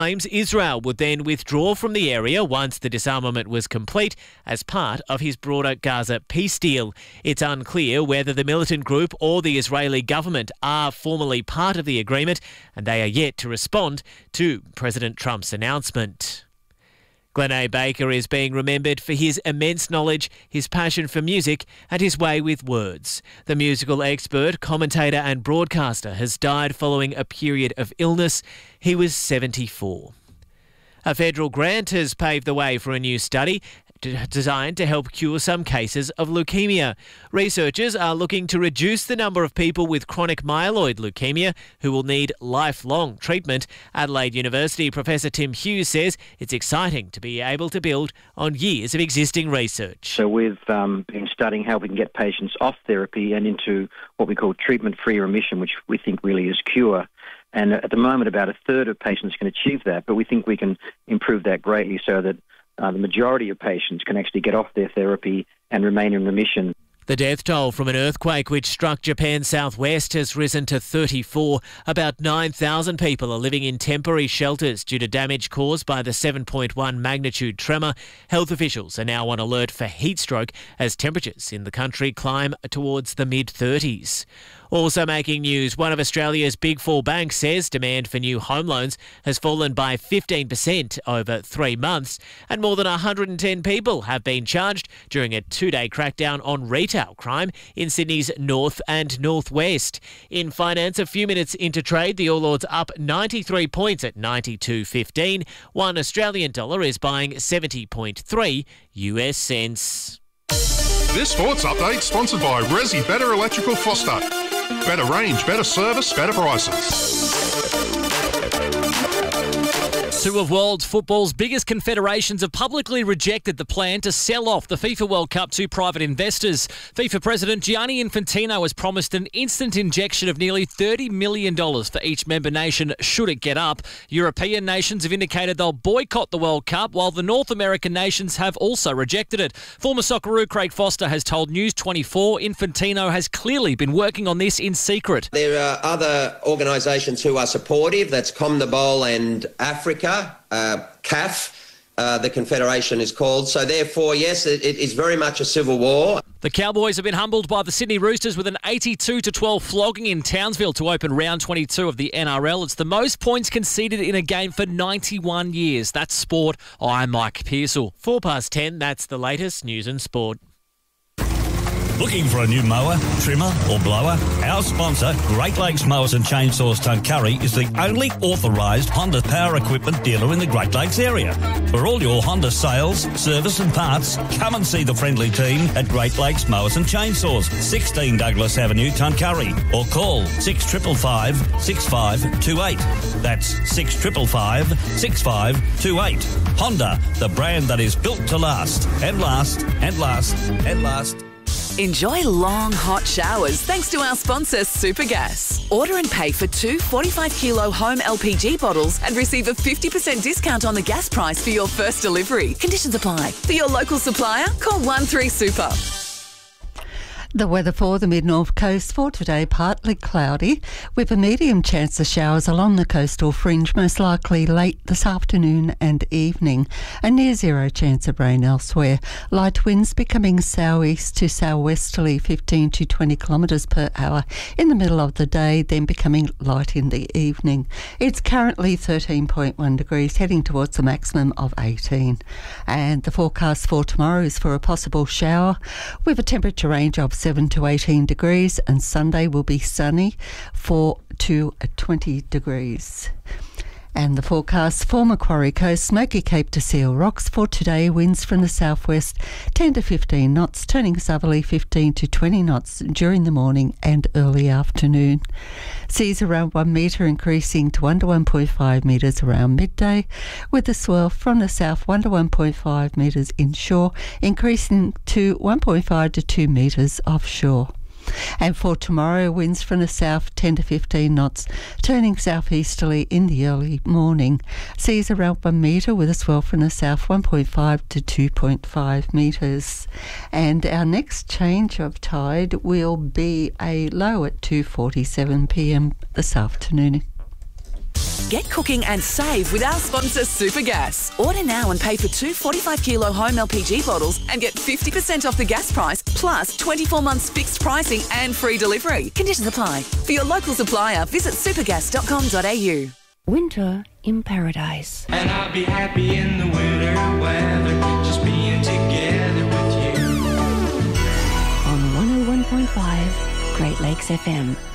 claims Israel would then withdraw from the area once the disarmament was complete as part of his broader Gaza peace deal. It's unclear whether the militant group or the Israeli government are formally part of the agreement, and they are yet to respond to President Trump's announcement. Glenn A. Baker is being remembered for his immense knowledge, his passion for music and his way with words. The musical expert, commentator and broadcaster has died following a period of illness. He was 74. A federal grant has paved the way for a new study designed to help cure some cases of leukemia. Researchers are looking to reduce the number of people with chronic myeloid leukemia who will need lifelong treatment. Adelaide University Professor Tim Hughes says it's exciting to be able to build on years of existing research. So we've been studying how we can get patients off therapy and into what we call treatment-free remission, which we think really is cure. And at the moment, about a third of patients can achieve that, but we think we can improve that greatly so that the majority of patients can actually get off their therapy and remain in remission. The death toll from an earthquake which struck Japan's southwest has risen to 34. About 9,000 people are living in temporary shelters due to damage caused by the 7.1 magnitude tremor. Health officials are now on alert for heat stroke as temperatures in the country climb towards the mid-30s. Also making news, one of Australia's big four banks says demand for new home loans has fallen by 15% over 3 months, and more than 110 people have been charged during a 2-day crackdown on retail crime in Sydney's north and northwest. In finance, a few minutes into trade, the All Ords up 93 points at 92.15. $1 Australian dollar is buying 70.3 US cents. This sports update sponsored by Resi Better Electrical Foster. Better range, better service, better prices. Two of world football's biggest confederations have publicly rejected the plan to sell off the FIFA World Cup to private investors. FIFA President Gianni Infantino has promised an instant injection of nearly $30 million for each member nation should it get up. European nations have indicated they'll boycott the World Cup, while the North American nations have also rejected it. Former Socceroo Craig Foster has told News 24 Infantino has clearly been working on this in secret. There are other organisations who are supportive. That's CONMEBOL and Africa. CAF, the confederation is called. So therefore, yes, it is very much a civil war. The Cowboys have been humbled by the Sydney Roosters with an 82-12 flogging in Townsville to open round 22 of the NRL. It's the most points conceded in a game for 91 years. That's sport. I'm Mike Pearsall. 10, that's the latest news and sport. Looking for a new mower, trimmer or blower? Our sponsor, Great Lakes Mowers and Chainsaws Tuncurry, is the only authorised Honda power equipment dealer in the Great Lakes area. For all your Honda sales, service and parts, come and see the friendly team at Great Lakes Mowers and Chainsaws, 16 Douglas Avenue, Tuncurry, or call 6555 6528. That's 6555 6528. Honda, the brand that is built to last and last and last and last. Enjoy long, hot showers thanks to our sponsor, Supergas. Order and pay for 2 45-kilo home LPG bottles and receive a 50% discount on the gas price for your first delivery. Conditions apply. For your local supplier, call 13-SUPER. The weather for the mid-north coast for today, partly cloudy, with a medium chance of showers along the coastal fringe, most likely late this afternoon and evening. A near zero chance of rain elsewhere. Light winds becoming southeast to southwesterly 15 to 20 kilometres per hour in the middle of the day, then becoming light in the evening. It's currently 13.1 degrees, heading towards a maximum of 18. And the forecast for tomorrow is for a possible shower with a temperature range of 7 to 18 degrees, and Sunday will be sunny, 4 to 20 degrees. And the forecast for Macquarie Coast, Smoky Cape to Seal Rocks for today, winds from the southwest 10 to 15 knots, turning southerly 15 to 20 knots during the morning and early afternoon. Seas around 1 metre, increasing to 1 to 1.5 metres around midday, with the swell from the south 1 to 1.5 metres inshore, increasing to 1.5 to 2 metres offshore. And for tomorrow, winds from the south 10 to 15 knots, turning southeasterly in the early morning. Seas around 1 metre, with a swell from the south 1.5 to 2.5 metres. And our next change of tide will be a low at 2:47 p.m. this afternoon. Get cooking and save with our sponsor Supergas. Order now and pay for 2 45-kilo home LPG bottles and get 50% off the gas price, plus 24 months fixed pricing and free delivery. Conditions apply. For your local supplier, visit supergas.com.au. Winter in paradise. And I'll be happy in the winter weather, just being together with you. On 101.5 Great Lakes FM.